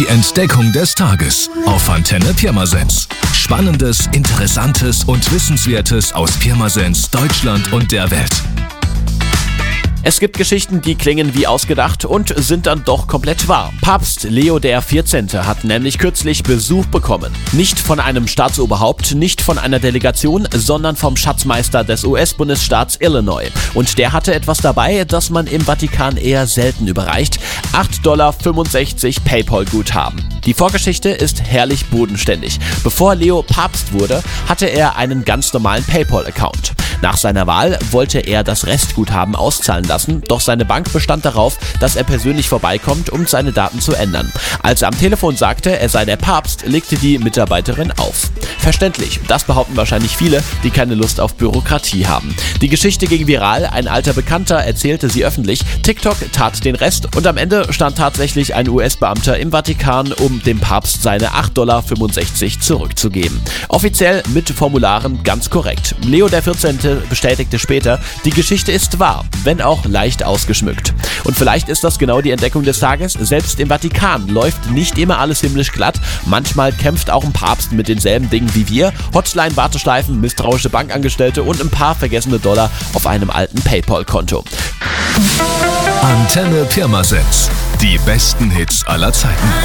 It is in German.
Die Entdeckung des Tages auf Antenne Pirmasens. Spannendes, Interessantes und Wissenswertes aus Pirmasens, Deutschland und der Welt. Es gibt Geschichten, die klingen wie ausgedacht und sind dann doch komplett wahr. Papst Leo XIV. Hat nämlich kürzlich Besuch bekommen. Nicht von einem Staatsoberhaupt, nicht von einer Delegation, sondern vom Schatzmeister des US-Bundesstaats Illinois. Und der hatte etwas dabei, das man im Vatikan eher selten überreicht: $8,65 PayPal-Guthaben. Die Vorgeschichte ist herrlich bodenständig. Bevor Leo Papst wurde, hatte er einen ganz normalen PayPal-Account. Nach seiner Wahl wollte er das Restguthaben auszahlen lassen, doch seine Bank bestand darauf, dass er persönlich vorbeikommt, um seine Daten zu ändern. Als er am Telefon sagte, er sei der Papst, legte die Mitarbeiterin auf. Verständlich, das behaupten wahrscheinlich viele, die keine Lust auf Bürokratie haben. Die Geschichte ging viral, ein alter Bekannter erzählte sie öffentlich, TikTok tat den Rest und am Ende stand tatsächlich ein US-Beamter im Vatikan, um dem Papst seine $8,65 zurückzugeben. Offiziell mit Formularen ganz korrekt. Leo XIV. Bestätigte später, die Geschichte ist wahr, wenn auch leicht ausgeschmückt. Und vielleicht ist das genau die Entdeckung des Tages. Selbst im Vatikan läuft nicht immer alles himmlisch glatt. Manchmal kämpft auch ein Papst mit denselben Dingen wie wir. Hotline, Warteschleifen, misstrauische Bankangestellte und ein paar vergessene Dollar auf einem alten PayPal-Konto. Antenne Pirmasens. Die besten Hits aller Zeiten.